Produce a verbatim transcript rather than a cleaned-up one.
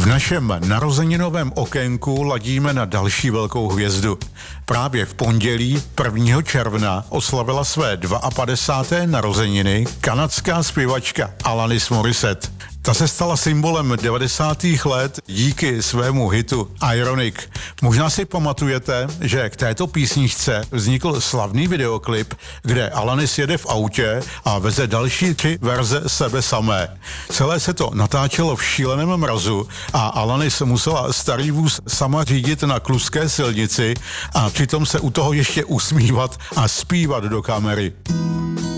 V našem narozeninovém okénku ladíme na další velkou hvězdu. Právě v pondělí prvního června oslavila své padesáté druhé narozeniny kanadská zpěvačka Alanis Morissette. Ta se stala symbolem devadesátých let díky svému hitu Ironic. Možná si pamatujete, že k této písničce vznikl slavný videoklip, kde Alanis jede v autě a veze další tři verze sebe samé. Celé se to natáčelo v šíleném mrazu a Alanis musela starý vůz sama řídit na kluské silnici a přitom se u toho ještě usmívat a zpívat do kamery.